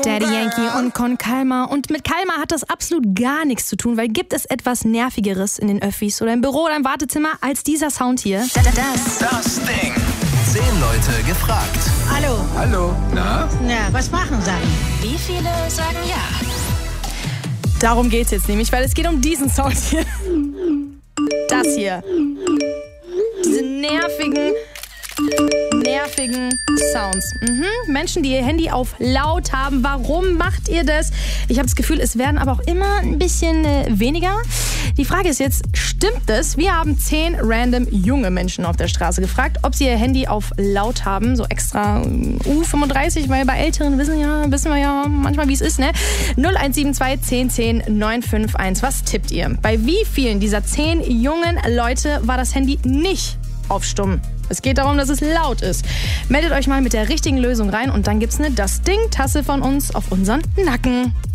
Daddy Yankee und Con Calma. Und mit Calma hat das absolut gar nichts zu tun, weil gibt es etwas Nervigeres in den Öffis oder im Büro oder im Wartezimmer als dieser Sound hier? Das Ding. 10 Leute gefragt. Hallo. Na, was machen Sie? Wie viele sagen ja? Darum geht's jetzt nämlich, weil es geht um diesen Sound hier. Das hier. Diese nervigen Sounds. Menschen, die ihr Handy auf laut haben. Warum macht ihr das? Ich habe das Gefühl, es werden aber auch immer ein bisschen weniger. Die Frage ist jetzt, stimmt das? Wir haben 10 random junge Menschen auf der Straße gefragt, ob sie ihr Handy auf laut haben. So extra 35, weil bei Älteren wissen wir ja manchmal, wie es ist, ne? 0172 10 10 951. Was tippt ihr? Bei wie vielen dieser 10 jungen Leute war das Handy nicht auf stumm? Es geht darum, dass es laut ist. Meldet euch mal mit der richtigen Lösung rein und dann gibt's eine Das Ding-Tasse von uns auf unseren Nacken.